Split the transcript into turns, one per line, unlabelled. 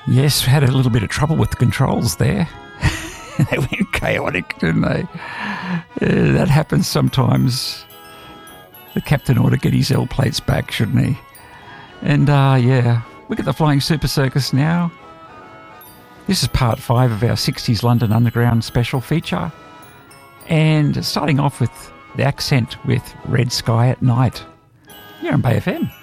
Yes, had a little bit of trouble with the controls there. They went chaotic, didn't they? That happens sometimes. The captain ought to get his L plates back, shouldn't he? And we get the Flying Super Circus now. This is part 5 of our 60s London Underground special feature. And starting off with the accent with Red Sky at Night. You're on Bay FM.